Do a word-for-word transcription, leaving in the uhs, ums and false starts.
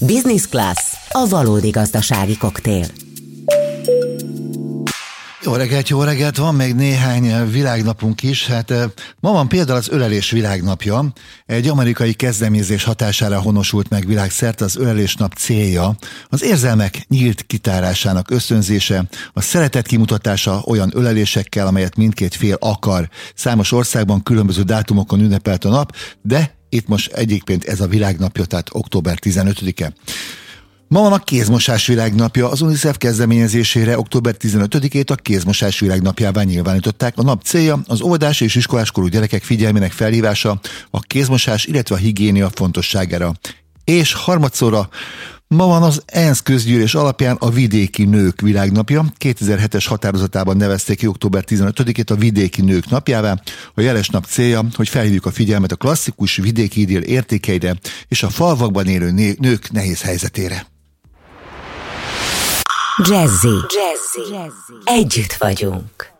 Business Class, a valódi gazdasági koktél. Jó reggelt, jó reggelt, van még néhány világnapunk is. Hát ma van például az ölelés világnapja. Egy amerikai kezdeményezés hatására honosult meg világszerte. Az ölelésnap célja az érzelmek nyílt kitárásának ösztönzése, a szeretet kimutatása olyan ölelésekkel, amelyet mindkét fél akar. Számos országban különböző dátumokon ünnepelt a nap, de itt most egyébként ez a világnapja, tehát október tizenötödike. Ma van a kézmosás világnapja. Az UNICEF kezdeményezésére október tizenötödikét a kézmosás világnapjává nyilvánították. A nap célja az óvodás és iskoláskorú gyerekek figyelmének felhívása a kézmosás, illetve a higiénia fontosságára. És harmadszorra ma van az ENSZ közgyűlés alapján a vidéki nők világnapja. kétezer-hetes határozatában nevezték ki október tizenötödikét a vidéki nők napjává. A jeles nap célja, hogy felhívjuk a figyelmet a klasszikus vidéki idill értékeire és a falvakban élő nők nehéz helyzetére. Jazzy. Jazzy. Együtt vagyunk.